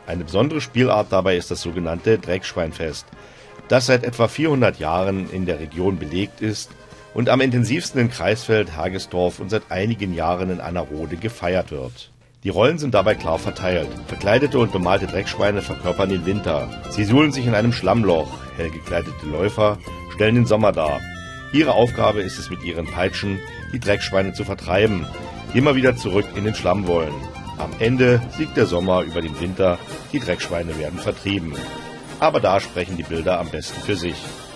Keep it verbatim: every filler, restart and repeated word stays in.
Eine besondere Spielart dabei ist das sogenannte Dreckschweinfest, das seit etwa vierhundert Jahren in der Region belegt ist und am intensivsten in Kreisfeld, Hagesdorf und seit einigen Jahren in Annerode gefeiert wird. Die Rollen sind dabei klar verteilt. Verkleidete und bemalte Dreckschweine verkörpern den Winter. Sie suhlen sich in einem Schlammloch. Hell gekleidete Läufer stellen den Sommer dar. Ihre Aufgabe ist es, mit ihren Peitschen die Dreckschweine zu vertreiben, die immer wieder zurück in den Schlamm wollen. Am Ende siegt der Sommer über den Winter, die Dreckschweine werden vertrieben. Aber da sprechen die Bilder am besten für sich.